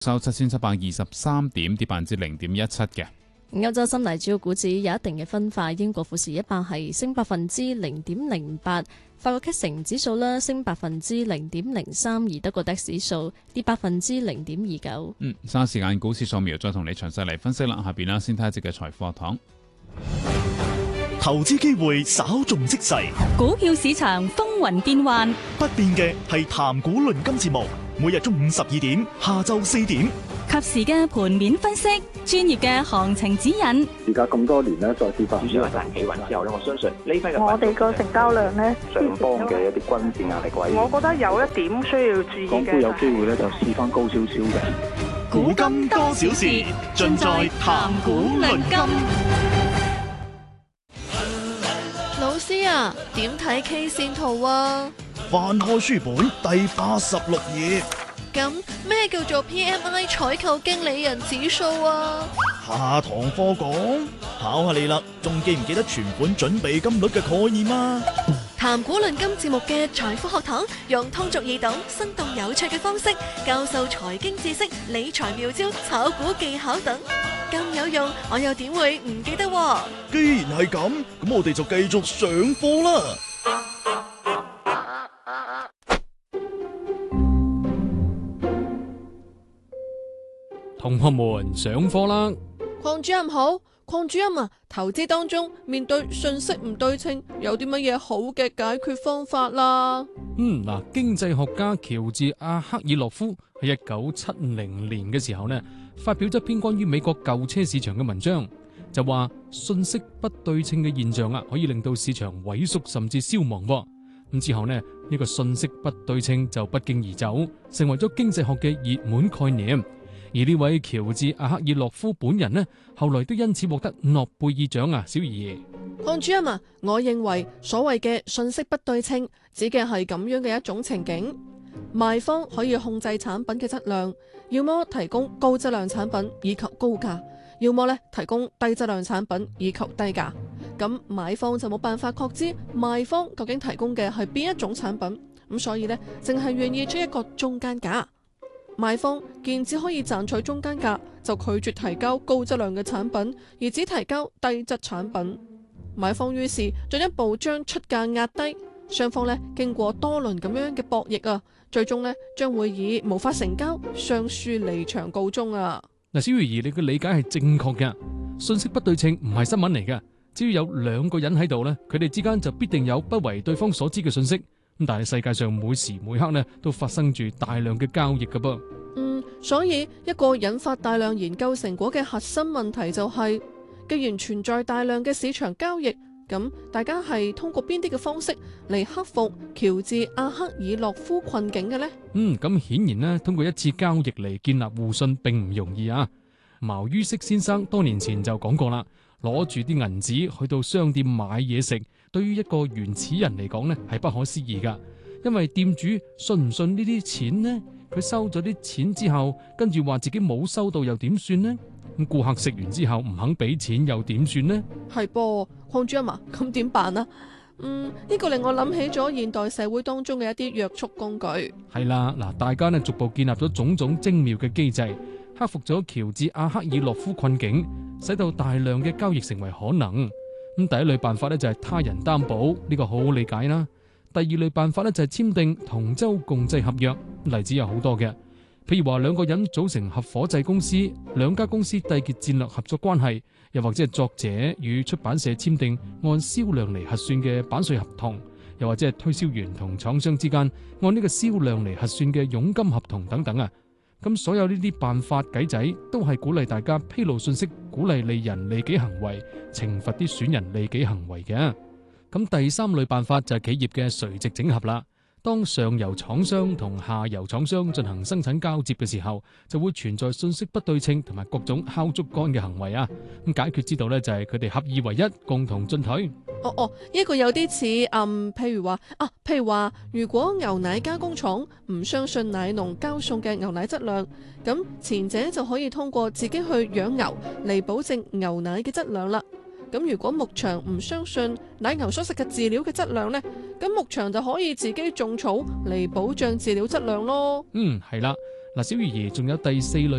收7723點，跌0.17%嘅。 歐洲三大主要股指有一定嘅分化，英國富時100係升0.08%，法國 CAC 成指數啦升0.03%，而德國 DAX 指數跌0.29%。 嘥時間股市掃描，再同你詳細嚟分析啦。下邊啦，先睇一節嘅財富學堂。 投資機會稍縱即逝， 股票市場風雲變幻， 不變嘅係談股論金節目，每日中午12點，下晝4點， 及時嘅盤面分析，專業嘅行情指引。 而家咁多年咧，再跌翻， 主要係大企穩之後咧，我相信呢批嘅我哋個成交量咧， 上方嘅一啲均線壓力位， 我覺得有一點需要注意嘅， 港股有機會咧就試翻高少少嘅。 古今多少事，盡在談股論金。 老師啊，點睇 K 線圖啊？ 翻開書本第86頁。 咁咩叫做 PMI 採購經理人指數啊？ 下堂課講，考下你啦，仲記唔記得存款準備金率嘅概念啊？ 談股論金節目嘅財富學堂，用通俗易懂、生動有趣嘅方式教授財經知識、理財妙招、炒股技巧等，咁有用，我又點會唔記得喎？ 既然係咁，咁我哋就繼續上課啦。 同學們上課啦！ 鄺主任好，鄺主任啊，投資當中面對信息唔對稱，有啲乜嘢好嘅解決方法啦？ 經濟學家喬治阿克爾洛夫喺1970年嘅時候呢，發表咗一篇關於美國舊車市場嘅文章，就話信息不對稱嘅現象可以令到市場萎縮甚至消亡。咁之後呢，呢個信息不對稱就不脛而走，成為咗經濟學嘅熱門概念。而呢位喬治阿克爾洛夫本人呢，後來都因此獲得諾貝爾獎啊！小儀， 鄺主任啊，我認為所謂嘅信息不對稱，指嘅係咁樣嘅一種情景：賣方可以控制產品嘅質量，要麼提供高質量產品以求高價，要麼提供低質量產品以求低價。咁買方就冇辦法確知賣方究竟提供嘅係邊一種產品，咁所以呢，淨係願意出一個中間價。賣方見只可以賺取中間價，就拒絕提交高質量嘅產品，而只提交低質產品。買方於是進一步將出價壓低，雙方經過多輪咁樣嘅博弈啊，最終將會以無法成交、雙輸離場告終啊！ 嗱，小儀，你嘅理解係正確嘅，信息不對稱唔係新聞嚟嘅，只要有兩個人喺度呢，佢哋之間就必定有不為對方所知嘅信息。但係世界上每時每刻都發生住大量嘅交易㗎噃。 所以一個引發大量研究成果嘅核心問題就係，既然存在大量嘅市場交易，咁大家係通過邊啲嘅方式嚟克服喬治阿克爾洛夫困境嘅呢？ 咁顯然通過一次交易嚟建立互信並唔容易啊。茅于軾先生多年前就講過啦，攞住啲銀紙去到商店買嘢食，對於一個原始人嚟講係不可思議噶，因為店主信唔信呢啲錢呢？佢收咗啲錢之後，跟住話自己冇收到又點算呢？咁顧客食完之後唔肯俾錢又點算呢？ 係噃，鄺主任啊，咁點辦啊？呢個令我諗起咗現代社會當中嘅一啲約束工具。 係啦，大家逐步建立咗種種精妙嘅機制，克服咗喬治阿克爾洛夫困境，使到大量嘅交易成為可能。咁第一類辦法就係他人擔保，呢個好好理解啦。第二類辦法就係簽訂同舟共濟合約，例子有好多嘅，譬如話兩個人組成合夥制公司，兩家公司締結戰略合作關係，又或者係作者與出版社簽訂按銷量嚟核算嘅版稅合同，又或者係推銷員同廠商之間按呢個銷量嚟核算嘅佣金合同等等啊。咁所有呢啲辦法計仔都係鼓勵大家披露信息，鼓勵利人利己行為，懲罰啲損人利己行為嘅。咁第三類辦法就係企業嘅垂直整合啦。當上游廠商同下游廠商進行生產交接嘅時候，就會存在信息不對稱同埋各種敲竹竿嘅行為啊。咁解決之道就係佢哋合二為一，共同進退。 呢個有啲似譬如話，如果牛奶加工廠唔相信奶農交送嘅牛奶質量，咁前者就可以通過自己去養牛嚟保證牛奶嘅質量啦。咁如果牧場唔相信奶牛所食嘅飼料嘅質量呢，咁牧場就可以自己種草嚟保障飼料質量咯。 係啦， 嗱，小魚兒仲有第4類